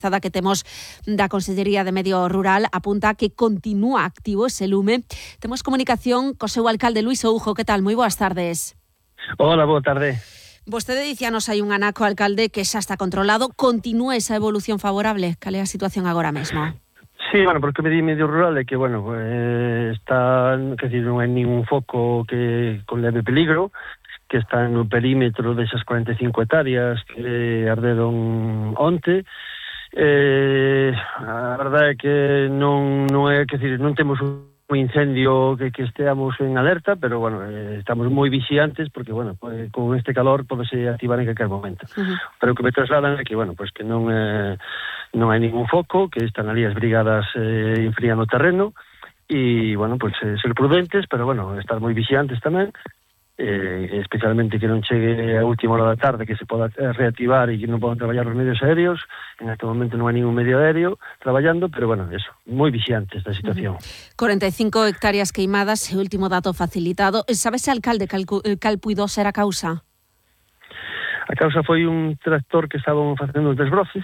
que temos da Consellería de Medio Rural apunta que continúa activo ese lume. Temos comunicación co seu alcalde Luís Oujo. Que tal? Moi boas tardes. Hola, boa tarde. Vostede dicíanos hai un anaco, alcalde, que xa está controlado. Continúa esa evolución favorable? Cal é a situación agora mesmo? Sí, bueno, porque me di Medio Rural é que, bueno, está, quer dizer, non hai ningún foco que con leve peligro, que está no perímetro desas 45 hectáreas que arderon onte. A verdade é que non é, quer dizer, non temos un incendio que esteamos en alerta, pero, bueno, estamos moi vixiantes porque, bueno, con este calor podese activar en calquer momento. Pero o que me trasladan é que, bueno, pues que non hai ningún foco, que están ali as brigadas enfriando o terreno e, bueno, pues ser prudentes, pero, bueno, estar moi vixiantes tamén, especialmente que non chegue a última hora da tarde, que se poda reactivar e que non podan traballar os medios aéreos. En este momento non hai ningún medio aéreo traballando, pero, bueno, eso, moi vixiantes da situación. 45 hectáreas queimadas, o último dato facilitado. Sabes, alcalde, cal puido ser a causa? A causa foi un tractor que estaban facendo os desbroces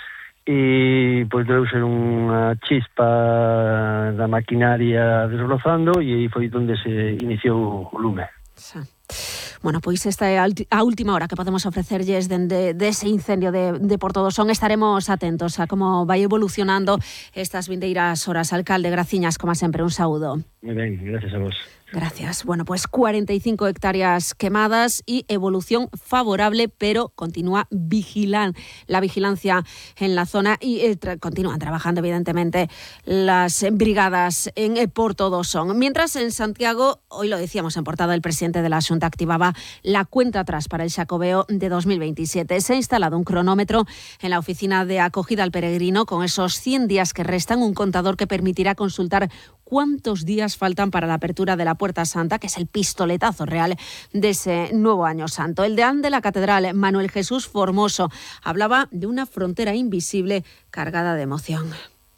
e pois deu ser unha chispa da maquinaria desbrozando e aí foi onde se iniciou o lume. Bueno, pois esta é a última hora que podemos ofrecerlles de ese incendio de Portodosón. Estaremos atentos a como vai evolucionando estas vindeiras horas. Alcalde, graciñas, como sempre, un saúdo. Moi ben, gracias a vos. Gracias. Bueno, pues 45 hectáreas quemadas y evolución favorable, pero continúa la vigilancia en la zona y continúan trabajando, evidentemente, las brigadas en Portodosón. Mientras, en Santiago, hoy lo decíamos en portada, el presidente de la Xunta activaba la cuenta atrás para el Xacobeo de 2027. Se ha instalado un cronómetro en la oficina de acogida al peregrino con esos 100 días que restan, un contador que permitirá consultar cuántos días faltan para la apertura de la Puerta Santa, que es el pistoletazo real de ese nuevo año santo. El deán de la catedral, Manuel Jesús Formoso, hablaba de una frontera invisible cargada de emoción.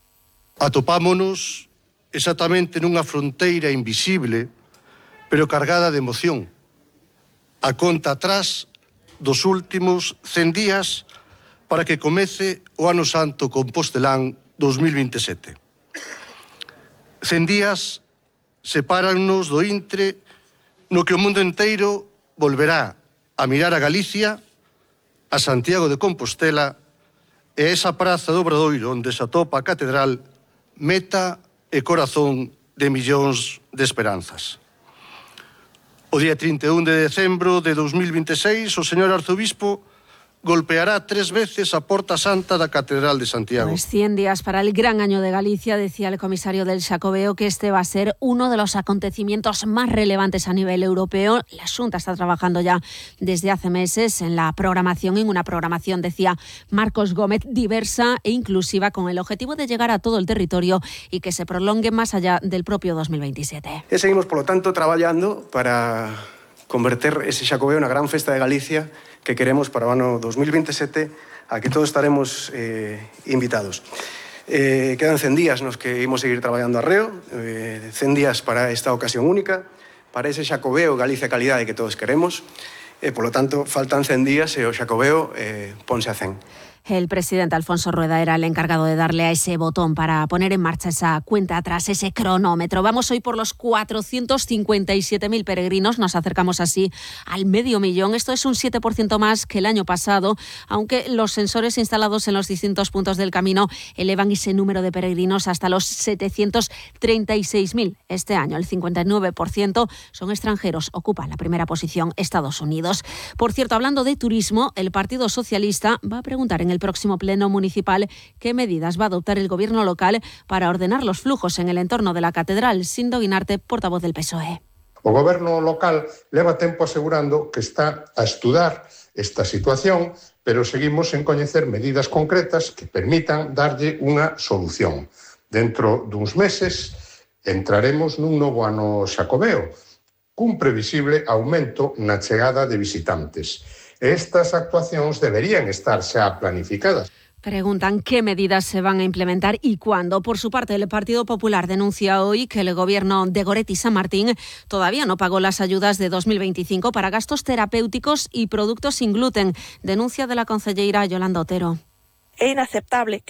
Atopámonos exactamente nunha fronteira invisible, pero cargada de emoción. A conta atrás dos últimos 100 días para que comece o Ano Santo Compostelán 2027. 100 días sepárannos do intre no que o mundo inteiro volverá a mirar a Galicia, a Santiago de Compostela e esa praza do Obradoiro onde se atopa a catedral, meta e corazón de millóns de esperanzas. O día 31 de decembro de 2026, o señor arzobispo golpeará 3 veces a Porta Santa da Catedral de Santiago. Pues 100 días para el gran año de Galicia, decía el comisario del Xacobeo que este va a ser uno de los acontecimientos más relevantes a nivel europeo. La Xunta está trabajando ya desde hace meses en la programación, en una programación, decía Marcos Gómez, diversa e inclusiva, con el objetivo de llegar a todo el territorio y que se prolongue más allá del propio 2027. E seguimos, polo tanto, traballando para converter ese Xacobeo na gran festa de Galicia que queremos para o ano 2027, a que todos estaremos invitados. Quedan 100 días nos que imos seguir traballando arreo, 100 días para esta ocasión única, para ese Xacobeo Galicia calidade que todos queremos, e, polo tanto, faltan 100 días e o Xacobeo ponse a 100. El presidente Alfonso Rueda era el encargado de darle a ese botón para poner en marcha esa cuenta atrás, ese cronómetro. Vamos hoy por los 457.000 peregrinos, nos acercamos así al 500.000. Esto es un 7% más que el año pasado, aunque los sensores instalados en los distintos puntos del camino elevan ese número de peregrinos hasta los 736.000. Este año el 59% son extranjeros, ocupan la primera posición Estados Unidos. Por cierto, hablando de turismo, el Partido Socialista va a preguntar en el próximo pleno municipal qué medidas va a adoptar el gobierno local para ordenar los flujos en el entorno de la catedral. Sindo Guinarte, portavoz del PSOE. O goberno local leva tempo asegurando que está a estudar esta situación, pero seguimos en coñecer medidas concretas que permitan darlle unha solución. Dentro duns meses entraremos nun novo ano xacobeo, cun previsible aumento na chegada de visitantes. Estas actuacións deberían estar xa planificadas. Preguntan qué medidas se van a implementar y cuándo. Por su parte, el Partido Popular denuncia hoy que el gobierno de Goretti San Martín todavía no pagó las ayudas de 2025 para gastos terapéuticos y productos sin gluten. Denuncia de la concelleira Yolanda Otero. É inaceptable